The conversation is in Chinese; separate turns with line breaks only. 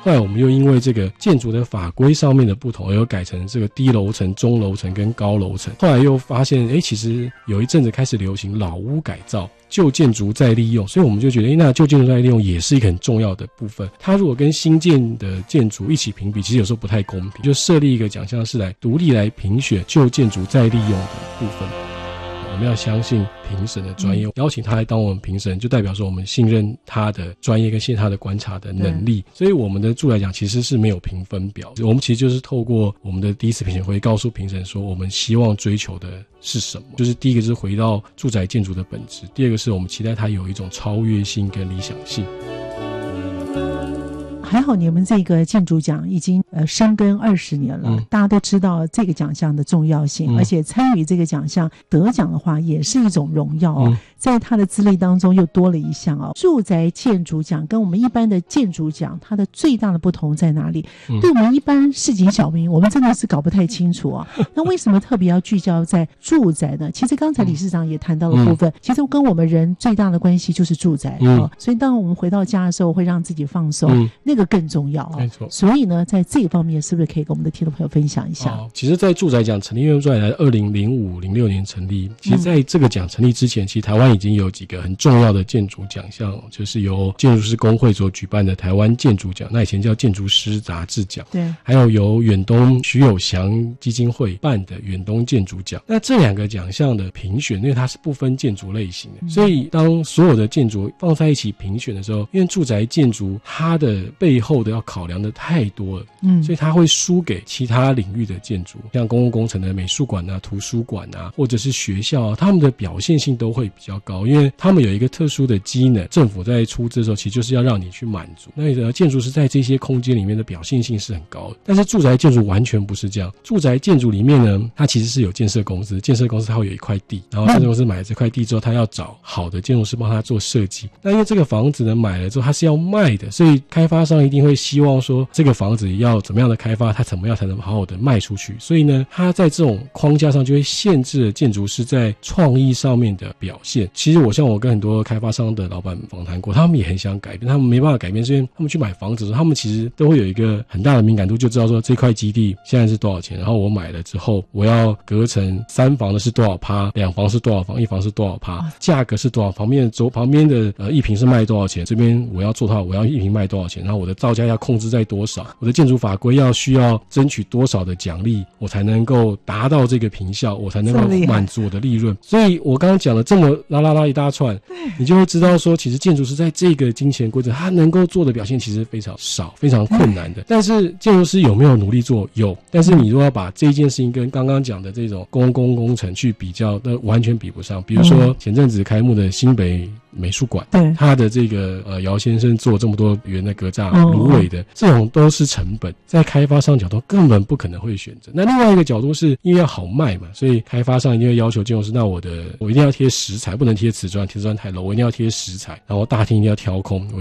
后来我们又因为这个建筑的法规上面的不同，而有改成这个低楼层、中楼层跟高楼层。后来又发现其实有一阵子开始流行老屋改造，旧建筑再利用，所以我们就觉得那旧建筑再利用也是一个很重要的部分。它如果跟新建的建筑一起评比，其实有时候不太公平，就设立一个奖项是来独立来评选旧建筑再利用的部分。我们要相信评审的专业，邀请他来当我们评审，就代表说我们信任他的专业跟信任他的观察的能力。所以我们的住宅奖其实是没有评分表，我们其实就是透过我们的第一次评选会告诉评审说我们希望追求的是什么，就是第一个是回到住宅建筑的本质，第二个是我们期待它有一种超越性跟理想性。
还好你们这个建筑奖已经深耕20年了，大家都知道这个奖项的重要性，而且参与这个奖项得奖的话也是一种荣耀在它的资历当中又多了一项住宅建筑奖跟我们一般的建筑奖它的最大的不同在哪里？对我们一般市井小民我们真的是搞不太清楚那为什么特别要聚焦在住宅呢？其实刚才理事长也谈到了部分，其实跟我们人最大的关系就是住宅所以当我们回到家的时候会让自己放松那个更重要
没错。
所以呢在这方面是不是可以跟我们的听众朋友分享一下？
其实在住宅奖成立，因为住宅奖2005、06年成立，其实在这个奖成立之前，其实台湾已经有几个很重要的建筑奖项，就是由建筑师公会所举办的台湾建筑奖，那以前叫建筑师杂志奖，对，还有由远东徐有祥基金会办的远东建筑奖。那这两个奖项的评选，因为它是不分建筑类型的，所以当所有的建筑放在一起评选的时候，因为住宅建筑它的背后的要考量的太多了，所以它会输给其他领域的建筑，像公共工程的美术馆啊、图书馆啊，或者是学校啊，他们的表现性都会比较高，因为他们有一个特殊的机能，政府在出资的时候其实就是要让你去满足。那建筑是在这些空间里面的表现性是很高的，但是住宅建筑完全不是这样。住宅建筑里面呢，它其实是有建设公司，建设公司它会有一块地，然后建设公司买了这块地之后，它要找好的建筑师帮他做设计。那因为这个房子呢买了之后它是要卖的，所以开发商一定会希望说这个房子要怎么样的开发，它怎么样才能好好的卖出去。所以呢，它在这种框架上就会限制了建筑师在创意上面的表现。其实我跟很多开发商的老板访谈过，他们也很想改变，他们没办法改变，是因为他们去买房子的时候，他们其实都会有一个很大的敏感度，就知道说这块基地现在是多少钱，然后我买了之后我要隔成3房的是多少%，2房是多少房，1房是多少%，价格是多少，旁边的一坪是卖多少钱，这边我要做的话我要一坪卖多少钱，然后我的造价要控制在多少，我的建筑法规需要争取多少的奖励，我才能够达到这个坪效，我才能够满足我的利润。所以我刚刚讲了这么拉一大串，你就会知道说其实建筑师在这个金钱规则他能够做的表现其实非常少，非常困难的。但是建筑师有没有努力做？有。但是你如果要把这一件事情跟刚刚讲的这种公共工程去比较，那完全比不上。比如说前阵子开幕的新北美术馆，他的这个姚先生做这么多元的格栅、芦苇的，这种都是成本，在开发商角度根本不可能会选择。那另外一个角度是因为要好卖嘛，所以开发商一定会要求建筑师，那我一定要贴石材，不能贴瓷砖，贴瓷砖太 low， 我一定要贴石材，然后大厅一定要挑空，